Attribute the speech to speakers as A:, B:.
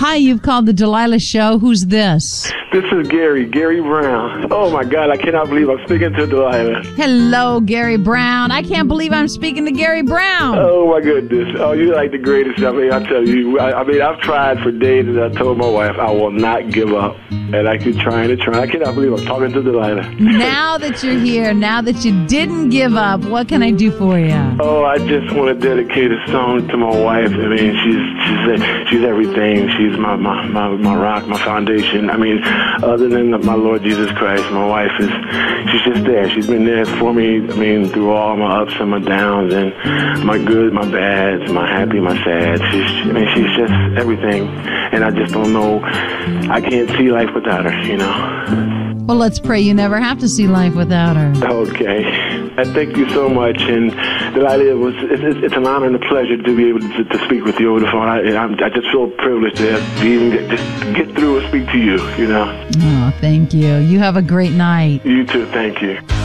A: Hi, you've called the Delilah Show. Who's this?
B: This is Gary Brown. Oh, my God, I cannot believe I'm speaking to Delilah.
A: Hello, Gary Brown. I can't believe I'm speaking to Gary Brown.
B: Oh, my goodness. Oh, you're like the greatest. I mean, I tell you, I've tried for days, and I told my wife I will not give up. And I keep trying. I cannot believe I'm talking to Delilah.
A: Now that you're here, now that you didn't give up, what can I do for you?
B: Oh, I just want to dedicate a song to my wife. I mean, she's everything. She's my rock, my foundation. I mean, other than my Lord Jesus Christ, my wife she's just there. She's been there for me. I mean, through all my ups and my downs, and my good, my bads, my happy, my sad. She's just everything. And I just don't know. I can't see life without her, you know.
A: Well, let's pray you never have to see life without her.
B: Okay. I thank you so much. And Delilah, it's an honor and a pleasure to be able to speak with you over the phone. I just feel privileged to even get through and speak to you, you know.
A: Oh, thank you. You have a great night.
B: You too. Thank you.